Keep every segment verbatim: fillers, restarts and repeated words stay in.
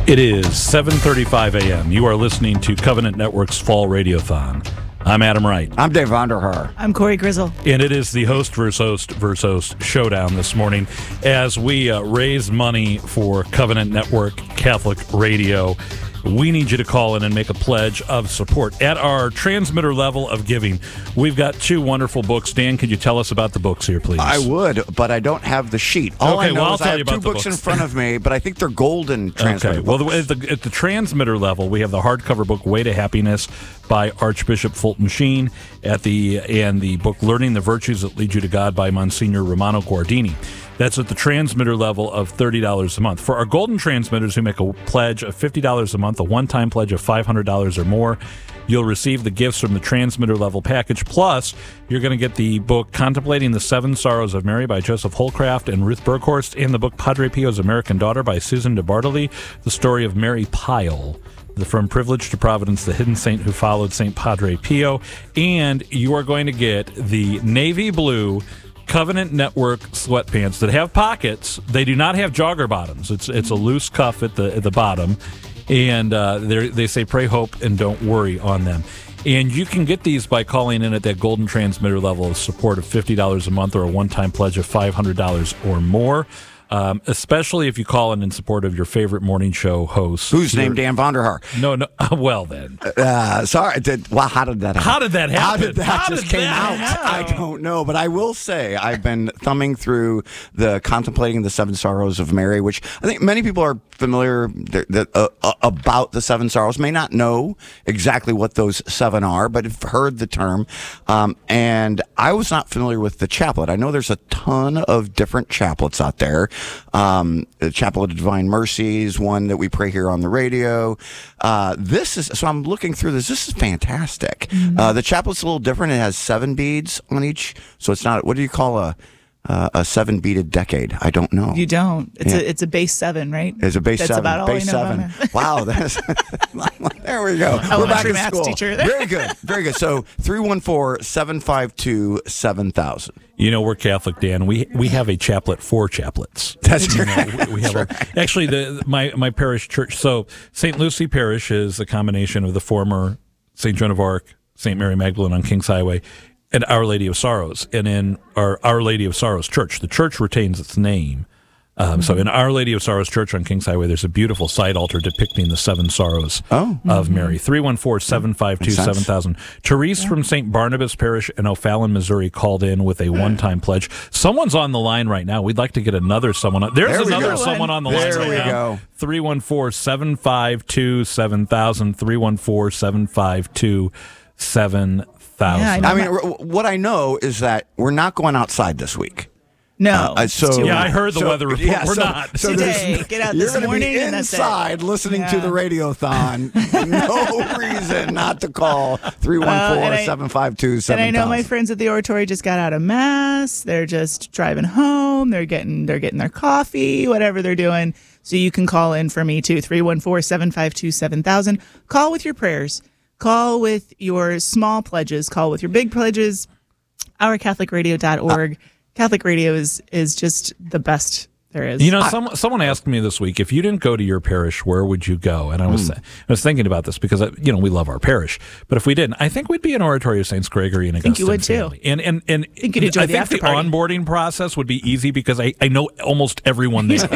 It is seven thirty-five a.m. You are listening to Covenant Network's Fall Radiothon. I'm Adam Wright. I'm Dave Vonderhaar. I'm Corey Grizzle. And it is the host versus host versus host showdown this morning as we uh, raise money for Covenant Network Catholic Radio. We need you to call in and make a pledge of support. At our transmitter level of giving, we've got two wonderful books. Dan, could you tell us about the books here, please? I would, but I don't have the sheet. All okay, I know well, I'll is tell I you have about two the books, books in front of me, but I think they're golden transmitter Okay, well, books. the, at, the, at the transmitter level, we have the hardcover book, Way to Happiness, by Archbishop Fulton Sheen, at the and the book Learning the Virtues That Lead You to God by Monsignor Romano Guardini. That's at the transmitter level of thirty dollars a month. For our golden transmitters who make a pledge of fifty dollars a month, a one-time pledge of five hundred dollars or more, you'll receive the gifts from the transmitter level package. Plus, you're going to get the book Contemplating the Seven Sorrows of Mary by Joseph Holcraft and Ruth Berghorst, and the book Padre Pio's American Daughter by Susan DeBartoli, the story of Mary Pyle, the From Privilege to Providence, the hidden saint who followed Saint Padre Pio. And you are going to get the navy blue Covenant Network sweatpants that have pockets. They do not have jogger bottoms. It's it's a loose cuff at the at the bottom, and uh, they say pray, hope, and don't worry on them. And you can get these by calling in at that golden transmitter level of support of fifty dollars a month or a one-time pledge of five hundred dollars or more. Um, especially if you call in in support of your favorite morning show host. Who's named Dan Vonderhaar? No, no. Well, then. Uh, sorry. Did, well, how did that happen? How did that happen? How did that how just did came that out? happen? I don't know, but I will say I've been thumbing through the Contemplating the Seven Sorrows of Mary, which I think many people are familiar th- th- uh, uh, about the Seven Sorrows, may not know exactly what those seven are, but have heard the term. Um, and I was not familiar with the chaplet. I know there's a ton of different chaplets out there. Um, the Chaplet of Divine Mercies, one that we pray here on the radio. Uh, this is, so I'm looking through this. This is fantastic. Mm-hmm. Uh, the chaplet's a little different. It has seven beads on each. So it's not, what do you call a, uh, a seven beaded decade? I don't know. You don't. It's Yeah. a it's a base seven, right? It's a base That's seven. about all base I know seven. about math. Wow. That's, there we go. We're back Elementary in maths school. teacher. Very good. Very good. So three one four, seven five two, seven thousand. You know, we're Catholic, Dan. We we have a chaplet for chaplets. That's you right. know, we, we have a, actually the my my parish church. So Saint Lucy Parish is a combination of the former Saint Joan of Arc, Saint Mary Magdalene on Kings Highway, and Our Lady of Sorrows. And in our Our Lady of Sorrows Church, the church retains its name. Um, mm-hmm. So in Our Lady of Sorrows Church on Kings Highway, there's a beautiful side altar depicting the seven sorrows oh. of mm-hmm. Mary. three one four, seven five two, seven thousand. Therese yeah. from Saint Barnabas Parish in O'Fallon, Missouri, called in with a one-time pledge. Someone's on the line right now. We'd like to get another someone. On. There's there another go. someone on the there line right we now. Go. three one four, seven five two, seven thousand. three one four, seven five two, seven thousand. Yeah, I mean, what I know is that we're not going outside this week. No. Uh, so yeah, I heard the so, weather report. Yeah, We're so, not. So Today, get out you're this gonna morning be and that's it. inside listening Yeah. to the radiothon. No reason not to call three one four, seven five two, seven thousand. And I know my friends at the oratory just got out of mass. They're just driving home. They're getting they're getting their coffee, whatever they're doing. So you can call in for me too, three one four, seven five two, seven thousand. Call with your prayers. Call with your small pledges. Call with your big pledges. our catholic radio dot org. Uh, Catholic radio is is just the best there is. You know, some, someone asked me this week, if you didn't go to your parish, where would you go? And I was mm. I was thinking about this because, you know, we love our parish. But if we didn't, I think we'd be an oratory of Saints Gregory and Augustine. I think you would family. too. And, and, and I think, you'd enjoy I the think after the party. onboarding process would be easy because I, I know almost everyone there.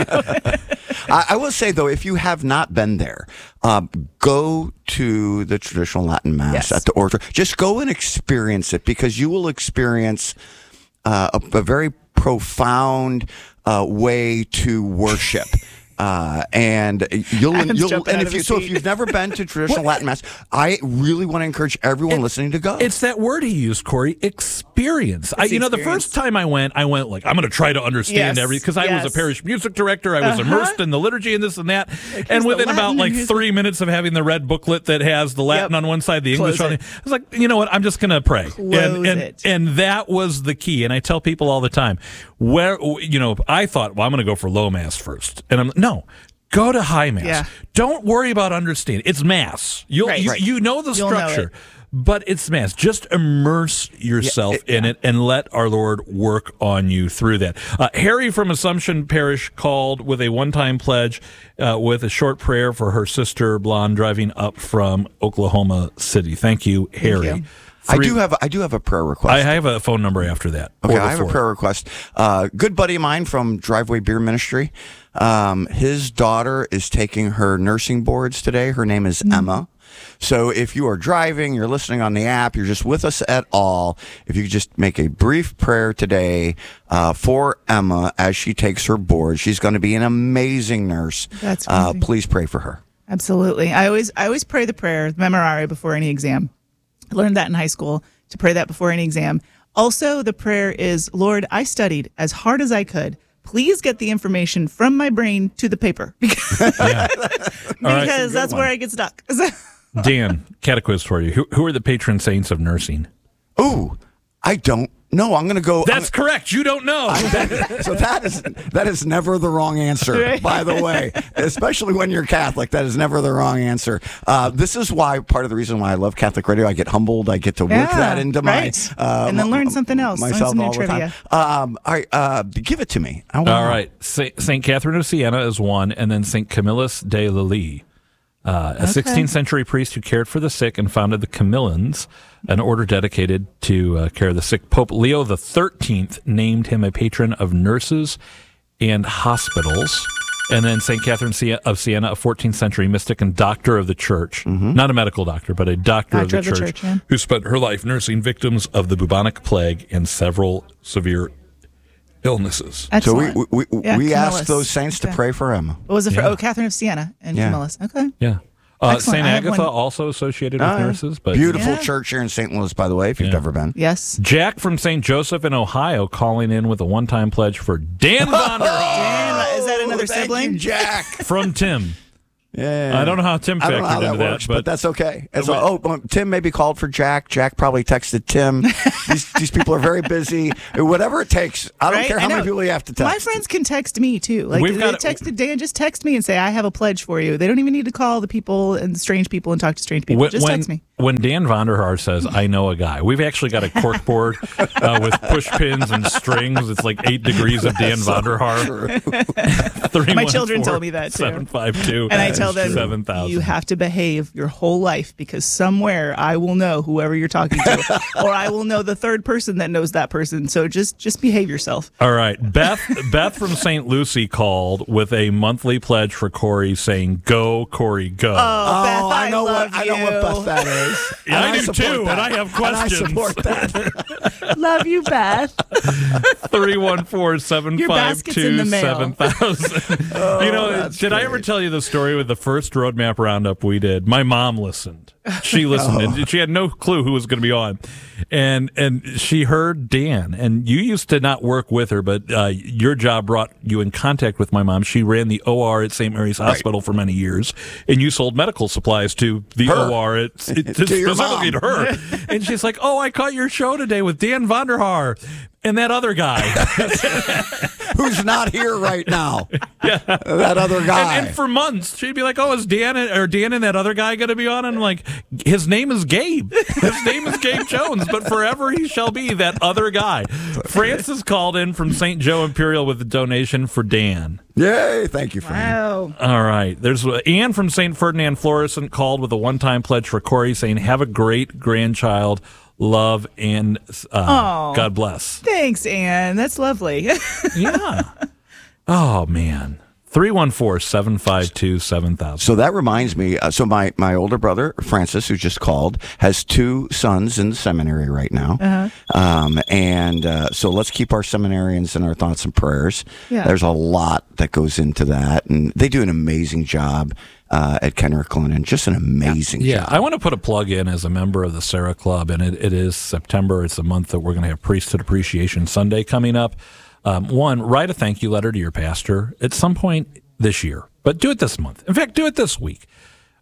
I, I will say, though, if you have not been there, um, go to the traditional Latin Mass yes. at the oratory. Just go and experience it, because you will experience uh, a, a very profound uh, way to worship. Uh, and you'll, you'll and if you, so if you've never been to traditional Latin Mass, I really want to encourage everyone it, listening to go. It's that word he used, Corey, experience. I, you experience. know, the first time I went, I went like, I'm going to try to understand yes. every, because I yes. was a parish music director. I was uh-huh. immersed in the liturgy and this and that. Like, and within about like music. three minutes of having the red booklet that has the Latin yep. on one side, the English Close on the it. other, I was like, you know what? I'm just going to pray. Close and, and, it. and that was the key. And I tell people all the time, where, you know, I thought, well, I'm going to go for low mass first. And I'm, no. Go to high mass. Yeah. Don't worry about understanding. It's mass. You'll, right, you right. you know the You'll know structure. it. but it's Mass. Just immerse yourself Yeah, it- in it and let our Lord work on you through that. Uh, Harry from Assumption Parish called with a one-time pledge uh, with a short prayer for her sister, Blonde, driving up from Oklahoma City. Thank you, Harry. you. I Three- do have I do have a prayer request. I have a phone number after that. Okay, or I have a before. prayer request. Uh, good buddy of mine from Driveway Beer Ministry. Um, his daughter is taking her nursing boards today. Her name is Emma. So if you are driving, you're listening on the app, you're just with us at all, if you could just make a brief prayer today uh, for Emma as she takes her board. She's going to be an amazing nurse. That's uh, crazy. Please pray for her. Absolutely. I always I always pray the prayer, the memorare, before any exam. I learned that in high school, to pray that before any exam. Also, the prayer is, Lord, I studied as hard as I could. Please get the information from my brain to the paper because, Yeah. right. because that's where I get stuck. Dan, catechist for you. Who, who are the patron saints of nursing? Ooh, I don't know. I'm going to go. That's correct. You don't know. So that is that is never the wrong answer, Right. by the way, especially when you're Catholic. That is never the wrong answer. Uh, this is why part of the reason why I love Catholic radio. I get humbled. I get to work Yeah, that into right. my uh, And then m- learn something else. Learn Myself some new all the trivia. time. Um, all right, uh, give it to me. I wanna All know. right. Saint Catherine of Siena is one, and then Saint Camillus de Lilly, uh, a sixteenth century priest who cared for the sick and founded the Camillans, an order dedicated to uh, care of the sick. Pope Leo the thirteenth named him a patron of nurses and hospitals. And then Saint Catherine Sie- of Siena, a fourteenth century mystic and doctor of the church, not a medical doctor, but a doctor, Doctor of the of the church, church, yeah. who spent her life nursing victims of the bubonic plague and several severe illnesses. So we Excellent. we, we, Yeah, we asked Camillus. those saints to Okay. pray for Emma. What was it for? Yeah. Oh, Catherine of Siena and Yeah. Camillus. Okay. Yeah. Uh, Excellent. Saint I have Agatha one- also associated with Uh, nurses, but Beautiful Yeah. church here in Saint Louis, by the way, if you've Yeah. never been. Yes. Jack from Saint Joseph in Ohio calling in with a one-time pledge for Dan Vonderhaar Dan, is that another Oh, thank sibling? you, Jack. from Tim. Yeah. I don't know how Tim I don't factored know how that into that, works, but, but that's okay. It's, But- oh, well, Tim maybe called for Jack. Jack probably texted Tim. these, these people are very busy. Whatever it takes. I don't Right? care how I many know. people you have to text. My friends can text me too. Like We've they got- texted Dan, just text me and say I have a pledge for you. They don't even need to call the people and strange people and talk to strange people. when, just when, text me. when Dan Vonderhaar says, I know a guy, we've actually got a cork board uh, with push pins and strings. It's like eight degrees of Dan Vonderhaar. My children told me that, too. seven five two And I tell them seven thousand. you have to behave your whole life because somewhere I will know whoever you're talking to, or I will know the third person that knows that person. So just just behave yourself. All right. Beth Beth from Saint Lucy called with a monthly pledge for Corey saying, go, Corey, go. Oh, Oh, Beth, I know love what I know what you. Beth that is. Yeah, And I do support too, that. and I have And I questions. support that. Love you, Beth. three one four, seven Your five basket's in two, the mail. seven thousand. You know, that's did I ever great. tell you the story with the first Roadmap Roundup we did? My mom listened. She listened, and she had no clue who was going to be on. And and she heard Dan, and you used to not work with her, but uh, your job brought you in contact with my mom. She ran the O R at Saint Mary's Hospital for many years, and you sold medical supplies to the Her. O R at, to, To your specifically mom. to her. And she's like, "Oh, I caught your show today with Dan Vonderhaar and that other guy." Who's not here right now? Yeah, that other guy. And, and for months, she'd be like, "Oh, is Dan and, or Dan and that other guy going to be on?" And I'm like, "His name is Gabe. His name is Gabe Jones, but forever he shall be that other guy." Francis called in from Saint Joe Imperial with a donation for Dan. Yay! Thank you, Fran. Wow. All right. There's uh, Anne from Saint Ferdinand Florissant called with a one-time pledge for Corey, saying, "Have a great grandchild. Love and uh, Aw. God bless." Thanks, Anne. That's lovely. Yeah. Oh man. three one four, seven five two, seven thousand. So that reminds me. Uh, so my, my older brother Francis, who just called, has two sons in the seminary right now. Uh-huh. Um, and uh, so let's keep our seminarians in our thoughts and prayers. Yeah. There's a lot that goes into that, and they do an amazing job uh, at Kenrick Glennon. Just an amazing Yeah, job. I want to put a plug in as a member of the Sarah Club, and it, it is September. It's a month that we're going to have Priesthood Appreciation Sunday coming up. Um, one, write a thank you letter to your pastor at some point this year, but do it this month. In fact, do it this week.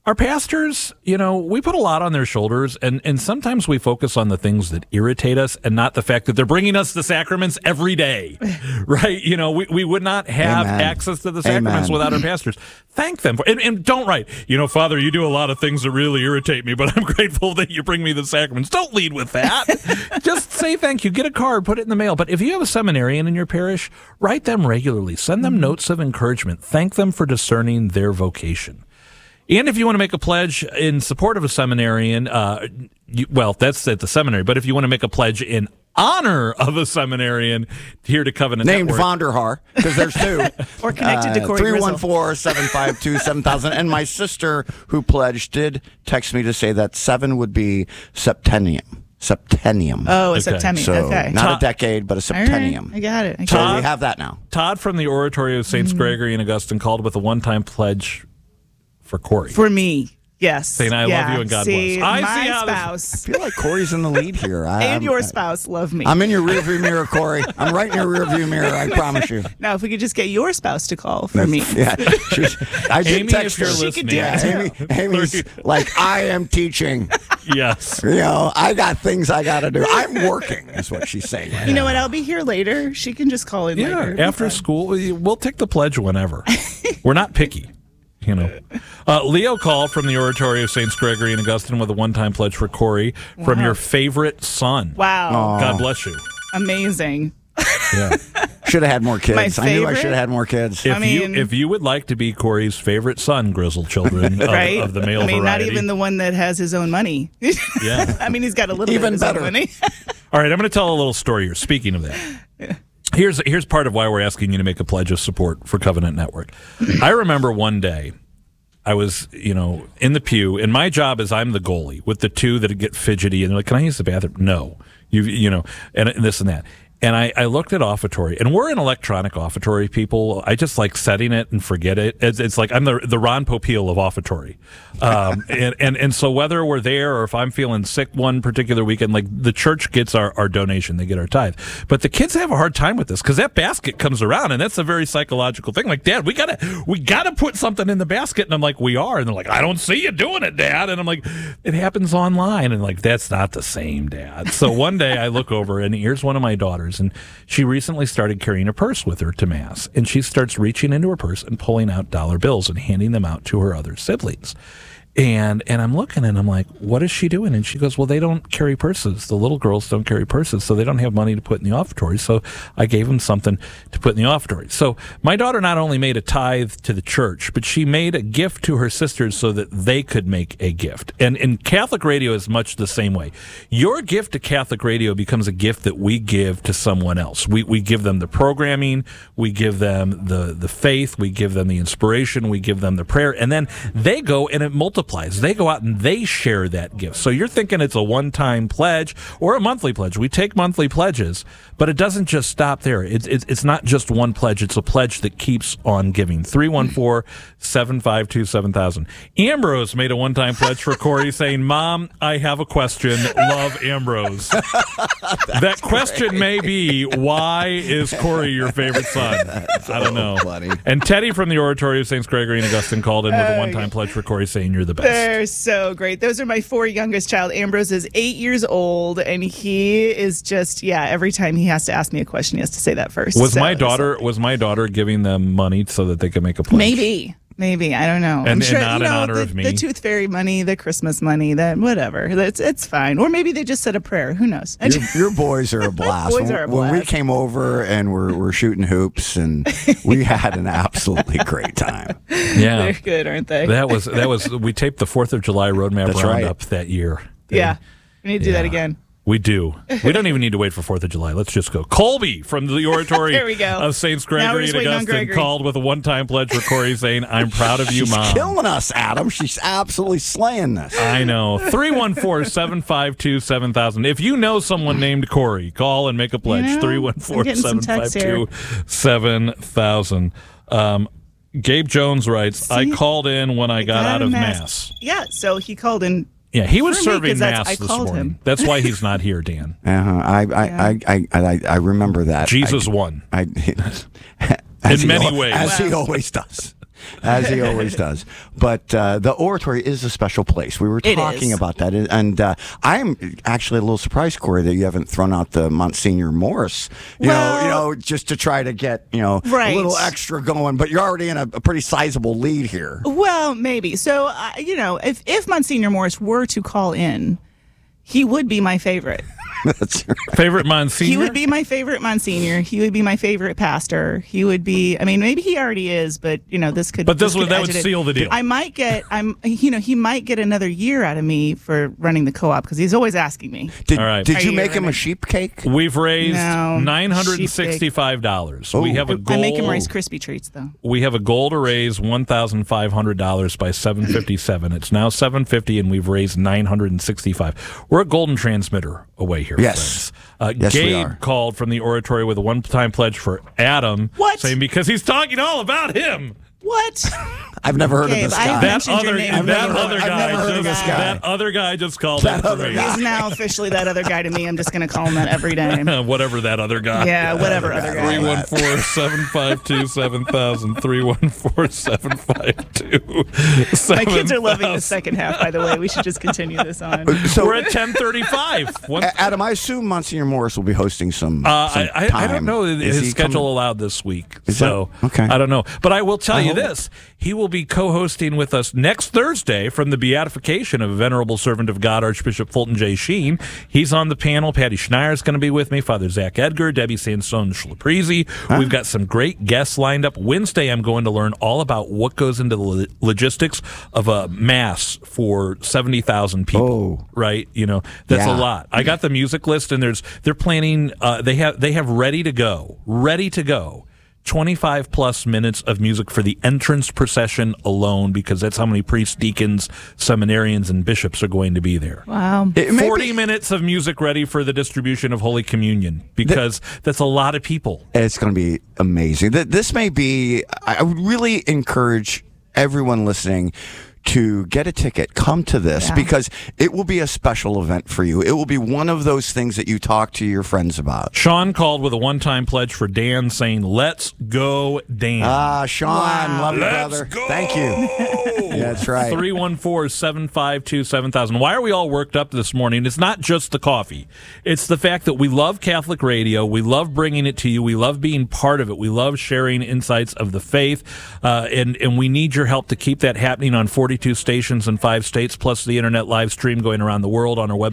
Our pastors, you know, we put a lot on their shoulders, and, and sometimes we focus on the things that irritate us and not the fact that they're bringing us the sacraments every day, right? You know, we, we would not have Amen. access to the sacraments Amen. without our pastors. Thank them. For, and, and don't write, you know, Father, you do a lot of things that really irritate me, but I'm grateful that you bring me the sacraments. Don't lead with that. Just say thank you. Get a card, put it in the mail. But if you have a seminarian in your parish, write them regularly. Send them notes of encouragement. Thank them for discerning their vocation. And if you want to make a pledge in support of a seminarian, uh, you, well, that's at the seminary. But if you want to make a pledge in honor of a seminarian here to Covenant Named Network, Vonderhaar, because there's two. Or connected to Corey three one Grizzle. four, seven five two, seven thousand. And my sister, who pledged, did text me to say that seven would be septennium. Septennium. Oh, a Okay. septennium. so okay. not Todd- a decade, but a All right. septennium. I got it. I So got we it. have that now. Todd from the Oratory of Saints Gregory and Augustine called with a one-time pledge for Corey. For me. Yes. Saying, "I love yeah. you and God see, bless." I my see how this- spouse I feel like Corey's in the lead here. I, and I'm- your spouse love me. I'm in your rearview mirror, Corey. I'm right in your rearview mirror. I promise you. now, if we could just get your spouse to call for me. Yeah, she's, I did Amy, text if you're her. She could listening, do Yeah, it. Amy, Amy's like, I am teaching. yes. You know, I got things I got to do. I'm working, is what she's saying. You know what? I'll be here later. She can just call in Yeah, later. after school, we- we'll take the pledge whenever. We're not picky, you know. Uh, Leo called from the Oratory of Saints Gregory and Augustine with a one-time pledge for Corey from Wow. your favorite son. Wow. God bless you. Amazing. Yeah. Should have had more kids. My I knew I favorite? should have had more kids. If I mean- you if you would like to be Corey's favorite son, Grizzle children of, Right? of the male I mean, variety. not even the one that has his own money. Yeah. I mean, he's got a little Even bit of his better. own money. All right, I'm going to tell a little story here. Speaking of that, here's here's part of why we're asking you to make a pledge of support for Covenant Network. I remember one day I was, you know, in the pew, and my job is I'm the goalie with the two that get fidgety, and they're like, "Can I use the bathroom?" No, you you know, and, and this and that. And I, I looked at offertory, and we're an electronic offertory people. I just like setting it and forget it. It's, it's like I'm the the Ron Popeil of offertory. Um, and, and, and so whether we're there or if I'm feeling sick one particular weekend, like the church gets our, our donation, they get our tithe. But the kids have a hard time with this because that basket comes around, and that's a very psychological thing. Like, Dad, we gotta we gotta put something in the basket, and I'm like, we are, and they're like, I don't see you doing it, Dad, and I'm like, it happens online, and like that's not the same, Dad. So one day I look over, and here's one of my daughters, and she recently started carrying a purse with her to Mass, and she starts reaching into her purse and pulling out dollar bills and handing them out to her other siblings. And and I'm looking and I'm like, what is she doing? And she goes, well, they don't carry purses. The little girls don't carry purses, so they don't have money to put in the offertory. So I gave them something to put in the offertory. So my daughter not only made a tithe to the church, but she made a gift to her sisters so that they could make a gift. And and Catholic Radio is much the same way. Your gift to Catholic Radio becomes a gift that we give to someone else. We we give them the programming, we give them the the faith, we give them the inspiration, we give them the prayer, and then they go and it multiplies. They go out and they share that gift. So you're thinking it's a one-time pledge or a monthly pledge. We take monthly pledges, but it doesn't just stop there. It's it's, it's not just one pledge. It's a pledge that keeps on giving. three one four, seven five two, seven thousand. Ambrose made a one-time pledge for Corey saying, Mom, I have a question. Love, Ambrose. That question great. May be, why is Corey your favorite son? That's I don't know. Funny. And Teddy from the Oratory of Saints Gregory and Augustine called in with a one-time pledge for Corey saying you're the best. They're so great. Those are my four youngest child. Ambrose is eight years old, and he is just, yeah, every time he has to ask me a question, he has to say that first. Was So- my daughter was my daughter giving them money so that they could make a pledge? Maybe. Maybe. I don't know. And- I'm and sure, not you in know, honor the, of me? the tooth fairy money, the Christmas money, that whatever. That's it's fine. Or maybe they just said a prayer. Who knows? Your, your boys are a blast. Boys are a when, when we blast. came over and we're, we're shooting hoops, and we had an absolutely great time. Yeah. They're good, aren't they? That was that was we taped the Fourth of July Roadmap That's right. Roundup that year. yeah. We need to do that Yeah. again. We do. We don't even need to wait for Fourth of July. Let's just go. Colby from the Oratory There we go. of Saints Now we're Gregory just and waiting on Augustine Gregory. called with a one-time pledge for Corey saying, I'm proud of you, She's Mom. killing us, Adam. She's absolutely slaying this. I know. three one four, seven five two, seven thousand. If you know someone named Corey, call and make a pledge. You know, three one four, I'm getting some seven five texts two, seven thousand. Um, Gabe Jones writes, I See? called in when I got, got out out of of mass. mass. Yeah, so he called in. Yeah, he was For me, serving 'cause that's- mass I this called morning. him. That's why he's not here, Dan. Uh-huh. I, I, I, I, I, I remember that. Jesus I, won. I, as In he many al- ways. As he Wow. always does. as he always does. But uh, the oratory is a special place. We were It talking is. about that, and uh, I'm actually a little surprised, Corey, that you haven't thrown out the Monsignor Morse. You Well- know, you know, just to try to get you know Right. a little extra going. But you're already in a, a pretty sizable lead here. Well, maybe. So, uh, you know, if, if Monsignor Morris were to call in, he would be my favorite. That's right. Favorite Monsignor? He would be my favorite Monsignor. He would be my favorite pastor. He would be, I mean, maybe he already is, but, you know, this could. But this could would- that would agitate- seal the deal. I might get, I'm, you know, he might get another year out of me for running the co op because he's always asking me. Did, All right. did Are you you make him a gonna- sheep cake? We've raised No, nine hundred sixty-five dollars. We Oh. have a I goal. make him Rice Krispie treats, though. We have a goal to raise one thousand five hundred dollars by seven fifty-seven. It's now seven fifty, and we've raised nine hundred sixty-five. We're a golden transmitter away here. Yes. friends. Uh, Yes, we Gabe are. called from the oratory with a one-time pledge for Adam. What? Saying because he's talking all about him. What? I've never heard Gabe, of this I guy. have That mentioned your other, name. that I've never other heard- I've guy, never heard of just, this guy. that other guy just called That in for other me. guy. He's now officially that other guy to me. I'm just going to call him that every day. Whatever that other guy. Yeah, whatever other guy. three one four, seven five two, seven thousand. three one four, seven five two, My kids are loving the seven thousand. second half, by the way. We should just continue this on. So, We're at ten thirty-five. One, uh, A- Adam, I assume Monsignor Morris will be hosting some. I, some I, I time. don't know Is his he schedule coming? allowed this week. Is so that- okay. I don't know. But I will tell I you hope- this. He will be co-hosting with us next Thursday from the beatification of a venerable servant of God, Archbishop Fulton J. Sheen. He's on the panel. Patty Schneier is going to be with me, Father Zach Edgar, Debbie Sandstone Schlaprizi. We've got some great guests lined up. Wednesday, I'm going to learn all about what goes into the lo- logistics of a mass for seventy thousand people. Oh. Right? You know, that's Yeah. a lot. I got the music list, and there's they're planning. Uh, they have they have ready to go, ready to go. twenty-five plus minutes of music for the entrance procession alone, because that's how many priests, deacons, seminarians, and bishops are going to be there. Wow. It may forty be- minutes of music ready for the distribution of Holy Communion, because that's a lot of people. It's going to be amazing. Th- This may be, I I would really encourage everyone listening to get a ticket, come to this, Yeah. because it will be a special event for you. It will be one of those things that you talk to your friends about. Sean called with a one-time pledge for Dan, saying, "Let's go, Dan." Ah, Sean, Wow. love you, Let's brother. go. Thank you. That's right. three one four, seven five two, seven thousand. Why are we all worked up this morning? It's not just the coffee. It's the fact that we love Catholic radio. We love bringing it to you. We love being part of it. We love sharing insights of the faith. Uh, and, and we need your help to keep that happening on forty-two stations in five states, plus the internet live stream going around the world on our website.